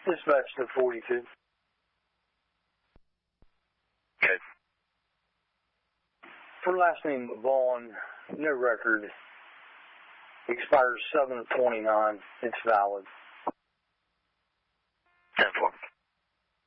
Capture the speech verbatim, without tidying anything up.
Dispatch to forty-two. Okay. For last name Vaughn, no record. Expires seven of twenty-nine. It's valid.